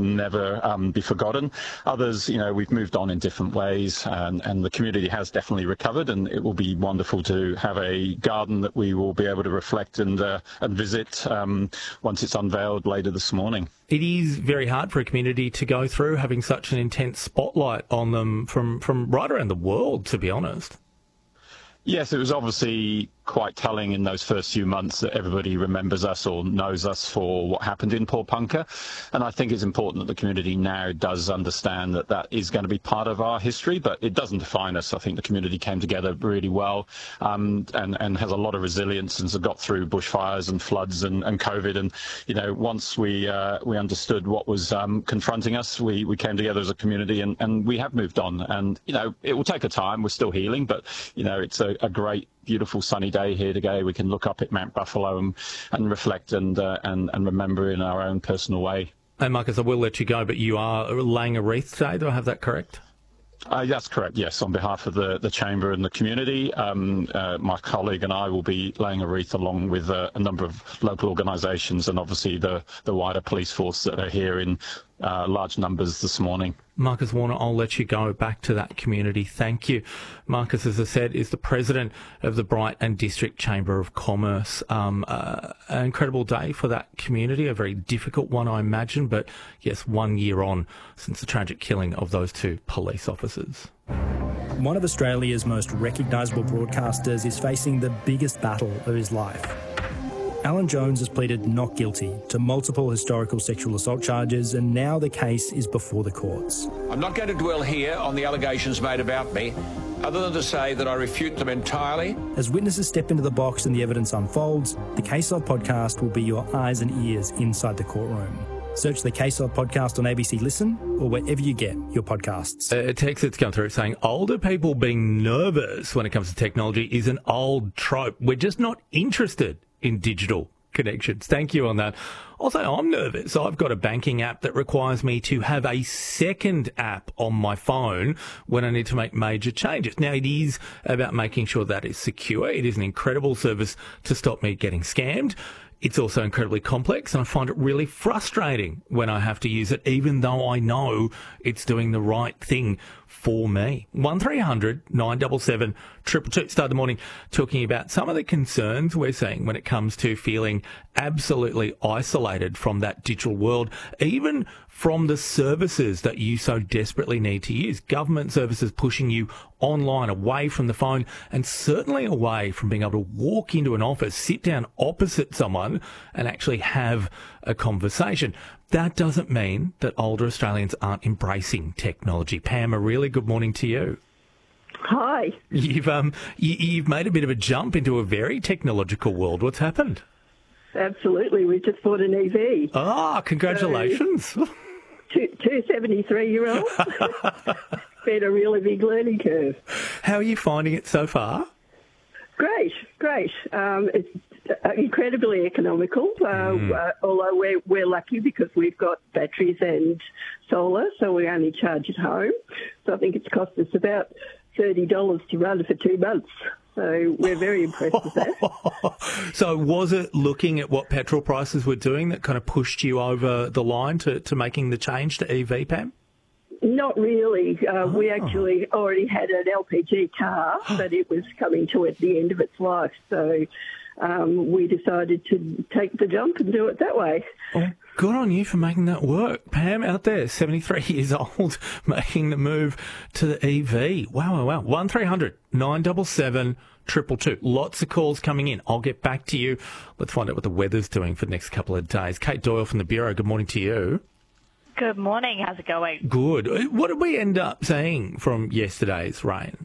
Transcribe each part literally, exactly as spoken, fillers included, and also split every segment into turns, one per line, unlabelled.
never um, be forgotten. Others, you know, we've moved on in different ways, and, and the community has definitely recovered, and it will be wonderful to have a garden that we will be able to reflect and, uh, and visit um, once it's unveiled later this morning.
It is very hard for a community to go through having such an intense spotlight on them from, from right around the world, to be honest.
Yes, it was obviously quite telling in those first few months that everybody remembers us or knows us for what happened in Pawnpumka. And I think it's important that the community now does understand that that is going to be part of our history, but it doesn't define us. I think the community came together really well um, and, and has a lot of resilience and has got through bushfires and floods and, and COVID. And, you know, once we uh, we understood what was um, confronting us, we, we came together as a community and, and we have moved on. And, you know, it will take a time. We're still healing, but, you know, it's a, a great beautiful sunny day here today. We can look up at Mount Buffalo and, and reflect and, uh, and and remember in our own personal way.
Hey, Marcus, I will let you go, but you are laying a wreath today. Do I have that correct?
Uh, that's correct, yes. On behalf of the, the Chamber and the community, um, uh, my colleague and I will be laying a wreath along with uh, a number of local organisations and obviously the, the wider police force that are here in uh, large numbers this morning.
Marcus Warner, I'll let you go back to that community. Thank you. Marcus, as I said, is the president of the Bright and District Chamber of Commerce. Um, uh, an incredible day for that community, a very difficult one, I imagine, but yes, one year on since the tragic killing of those two police officers.
One of Australia's most recognisable broadcasters is facing the biggest battle of his life. Alan Jones has pleaded not guilty to multiple historical sexual assault charges, and now the case is before the courts.
I'm not going to dwell here on the allegations made about me, other than to say that I refute them entirely.
As witnesses step into the box and the evidence unfolds, the Case Of podcast will be your eyes and ears inside the courtroom. Search the Case Of podcast on A B C Listen or wherever you get your podcasts.
A text that's come through saying older people being nervous when it comes to technology is an old trope. We're just not interested in digital connections. Thank you on that. Also, I'm nervous. I've got a banking app that requires me to have a second app on my phone when I need to make major changes. Now, it is about making sure that is secure. It is an incredible service to stop me getting scammed. It's also incredibly complex, and I find it really frustrating when I have to use it, even though I know it's doing the right thing for me. one three hundred nine seven seven two two two. Start the morning talking about some of the concerns we're seeing when it comes to feeling absolutely isolated from that digital world, even from the services that you so desperately need to use. Government services pushing you online, away from the phone, and certainly away from being able to walk into an office, sit down opposite someone and actually have a conversation. That doesn't mean that older Australians aren't embracing technology. Pam, a really good morning to you.
Hi.
You've um you, you've made a bit of a jump into a very technological world. What's happened?
Absolutely. We just bought an E V.
Ah, congratulations.
So, two, two seventy-three-year-olds. Been a really big learning curve.
How are you finding it so far?
Great, great. Um, it's incredibly economical, uh, mm. uh, although we're, we're lucky because we've got batteries and solar, so we only charge at home. So I think it's cost us about thirty dollars to run for two months. So we're very impressed with that.
So was it looking at what petrol prices were doing that kind of pushed you over the line to, to making the change to E V, Pam?
Not really. Uh,
oh.
We actually already had an L P G car, but it was coming to at the end of its life. So um, we decided to take the jump and do it that way.
Oh, good on you for making that work. Pam out there, seventy-three years old, making the move to the E V. Wow, wow, wow. one three hundred nine seven seven two two two. Lots of calls coming in. I'll get back to you. Let's find out what the weather's doing for the next couple of days. Kate Doyle from the Bureau, good morning to you.
Good morning. How's it going?
Good. What did we end up seeing from yesterday's rain?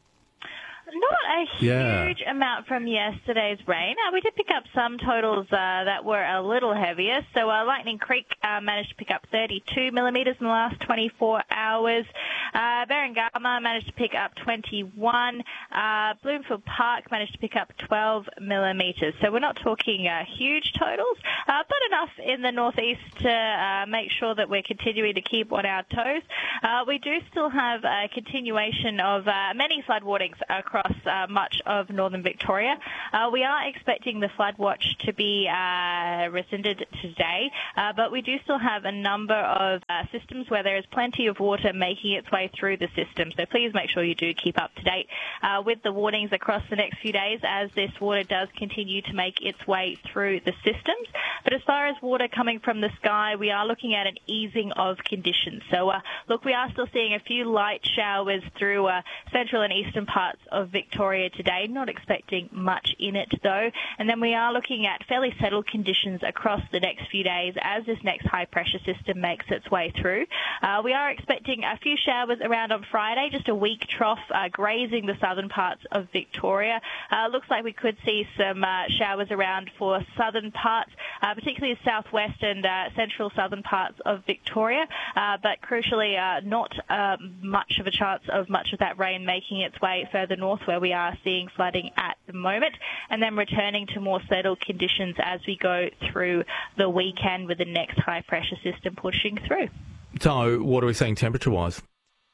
Not a huge
Yeah.
amount from yesterday's rain. Uh, we did pick up some totals uh, that were a little heavier. So uh, Lightning Creek uh, managed to pick up thirty-two millimetres in the last twenty-four hours. Uh, Barangama managed to pick up twenty-one. Uh, Bloomfield Park managed to pick up twelve millimetres. So we're not talking uh, huge totals, uh, but enough in the northeast to uh, make sure that we're continuing to keep on our toes. Uh, we do still have a continuation of uh, many flood warnings across uh, much of northern Victoria. Uh, we are expecting the flood watch to be uh, rescinded today, uh, but we do still have a number of uh, systems where there is plenty of water making its way through the system. So please make sure you do keep up to date uh, with the warnings across the next few days as this water does continue to make its way through the systems. But as far as water coming from the sky, we are looking at an easing of conditions. So uh, look, we are still seeing a few light showers through uh, central and eastern parts of Victoria today. Not expecting much in it though. And then we are looking at fairly settled conditions across the next few days as this next high pressure system makes its way through. Uh, we are expecting a few showers around on Friday, just a weak trough uh, grazing the southern parts of Victoria. Uh, looks like we could see some uh, showers around for southern parts, uh, particularly southwest and uh, central southern parts of Victoria, uh, but crucially uh, not uh, much of a chance of much of that rain making its way further north where we are seeing flooding at the moment, and then returning to more settled conditions as we go through the weekend with the next high pressure system pushing through.
So what are we seeing temperature-wise?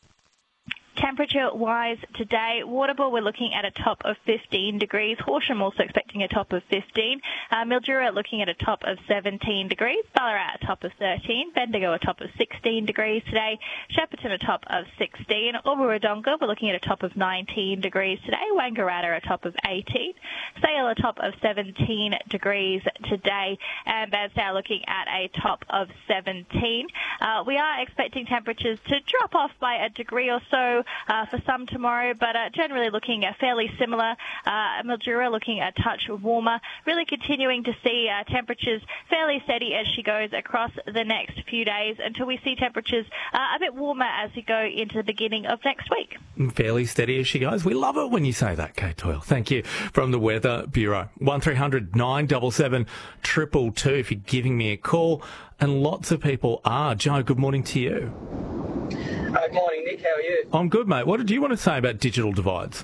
Temperature-wise today, Waterville we're looking at a top of fifteen degrees. Horsham also expecting a top of fifteen. Uh, Mildura looking at a top of seventeen degrees. Ballarat a top of thirteen. Bendigo a top of sixteen degrees today. Shepparton a top of sixteen. Albury-Wodonga we're looking at a top of nineteen degrees today. Wangaratta a top of eighteen. Sale a top of seventeen degrees today. And Bairnsdale looking at a top of seventeen. Uh, we are expecting temperatures to drop off by a degree or so Uh, for some tomorrow, but uh, generally looking uh, fairly similar. Uh, Mildura looking a touch warmer, really continuing to see uh, temperatures fairly steady as she goes across the next few days until we see temperatures uh, a bit warmer as we go into the beginning of next week.
Fairly steady as she goes. We love it when you say that, Kate Doyle. Thank you. From the Weather Bureau. one three hundred nine seven seven two two two if you're giving me a call. And lots of people are. Joe, good morning to you.
Good morning, Nick. How are you?
I'm good, mate. What did you want to say about digital divides?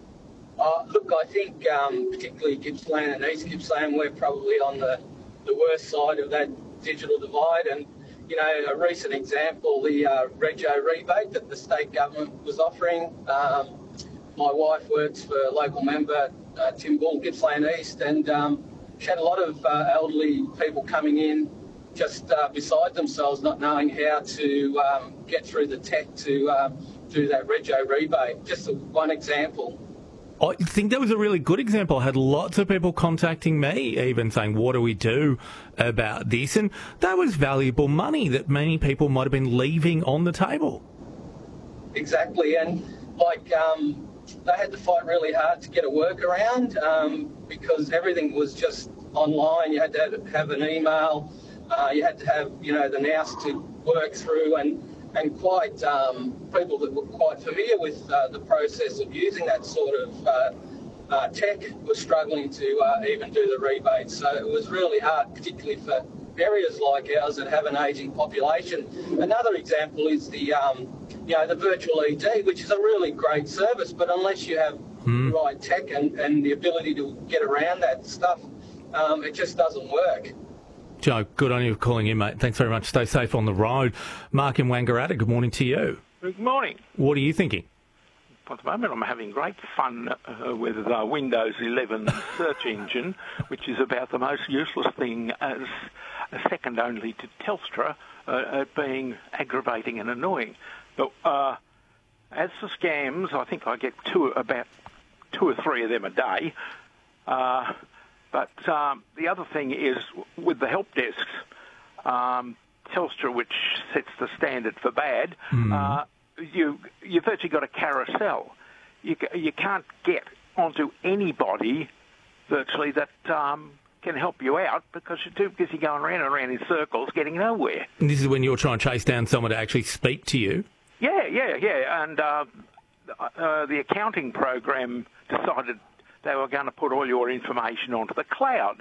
Uh, look, I think um, particularly Gippsland and East Gippsland, we're probably on the, the worst side of that digital divide. And, you know, a recent example, the uh, Rego rebate that the state government was offering. Um, my wife works for a local member, uh, Tim Bull, Gippsland East, and um, she had a lot of uh, elderly people coming in just uh, beside themselves, not knowing how to um, get through the tech to uh, do that Rego rebate. Just a, one example.
I think that was a really good example. I had lots of people contacting me, even saying, what do we do about this? And that was valuable money that many people might have been leaving on the table.
Exactly. And, like, um, they had to fight really hard to get a workaround um, because everything was just online. You had to have an email. Uh, you had to have, you know, the N O W to work through, and and quite um, people that were quite familiar with uh, the process of using that sort of uh, uh, tech were struggling to uh, even do the rebate. So it was really hard, particularly for areas like ours that have an ageing population. Another example is the, um, you know, the virtual E D, which is a really great service, but unless you have mm. the right tech and, and the ability to get around that stuff, um, it just doesn't work.
Joe, good on you for calling in, mate. Thanks very much. Stay safe on the road. Mark in Wangaratta, good morning to you.
Good morning.
What are you thinking?
At the moment, I'm having great fun uh, with uh, Windows eleven search engine, which is about the most useless thing, as second only to Telstra, uh, at being aggravating and annoying. But uh, as for scams, I think I get two, about two or three of them a day. Uh, But um, the other thing is, with the help desks, um, Telstra, which sets the standard for bad, mm. uh, you, you've actually got a carousel. You, you can't get onto anybody virtually that um, can help you out because you're too busy going around and around in circles getting nowhere.
And this is when you're trying to chase down someone to actually speak to you?
Yeah, yeah, yeah. And uh, uh, the accounting program decided they were going to put all your information onto the cloud.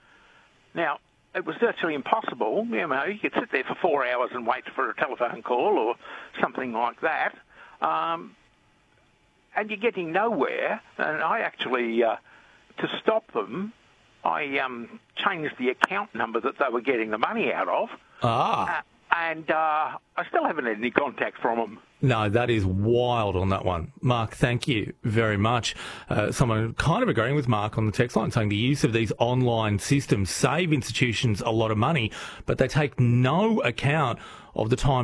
Now, it was virtually impossible. You know, you could sit there for four hours and wait for a telephone call or something like that. Um, and you're getting nowhere. And I actually, uh, to stop them, I um, changed the account number that they were getting the money out of.
Ah.
Uh, and uh, I still haven't had any contact from them.
No, that is wild on that one. Mark, thank you very much. Uh, someone kind of agreeing with Mark on the text line, saying the use of these online systems save institutions a lot of money, but they take no account of the time